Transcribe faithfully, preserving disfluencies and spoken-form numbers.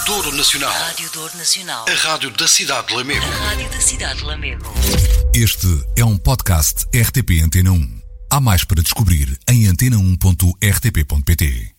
Douro Nacional. Rádio Douro Nacional. A rádio da cidade de Lamego. A rádio da cidade de Lamego. Este é um podcast R T P Antena um. Há mais para descobrir em antena um ponto r t p ponto p t.